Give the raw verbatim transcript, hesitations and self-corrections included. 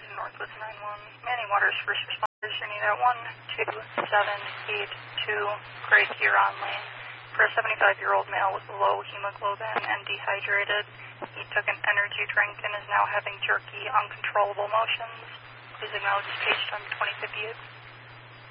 Northwest nine one. Manning Waters first responders, you need at one two seven eight two Great Huron Lane. For a seventy-five-year-old male with low hemoglobin and dehydrated. He took an energy drink and is now having jerky, uncontrollable motions. Please acknowledge page time twenty fifty-eight.